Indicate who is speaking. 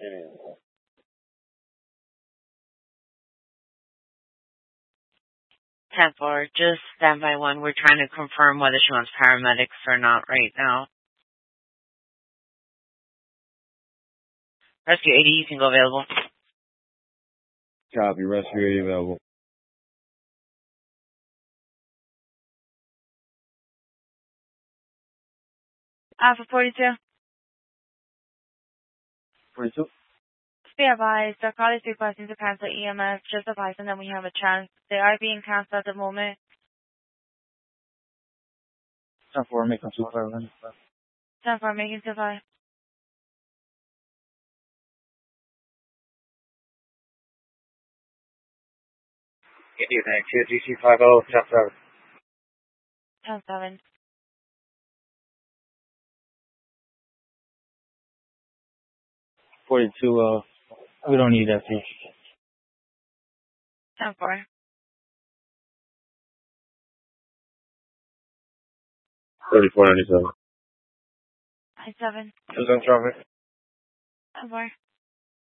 Speaker 1: 10-4, just stand by one. We're trying to confirm whether she wants paramedics or not right now. Rescue 80, you can go available.
Speaker 2: Copy, rescue 80 available.
Speaker 3: Alpha 42.
Speaker 2: 42?
Speaker 3: Be advised, the call is requesting to cancel EMS, just advising that we have a chance. They are being canceled at the moment.
Speaker 2: 10-4, making 2-5.
Speaker 3: 10-4, making 2-5.
Speaker 2: Indian X, GC50, 10-7.
Speaker 3: 10-7.
Speaker 2: 42, we don't need that piece.
Speaker 3: 10-4.
Speaker 2: 3497.
Speaker 3: 9-7.
Speaker 2: Who's on traffic?
Speaker 3: 10-4.